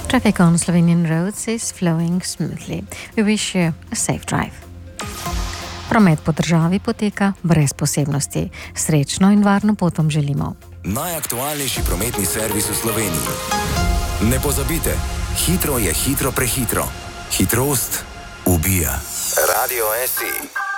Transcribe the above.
Traffic on Slovenian roads is flowing smoothly. We wish you a safe drive. Promet po državi poteka brez posebnosti. Srečno in varno pot vam želimo. Najaktualnejši prometni servis v Sloveniji. Ne pozabite, hitro je hitro prehitro. Hitrost ubija. Radio SE.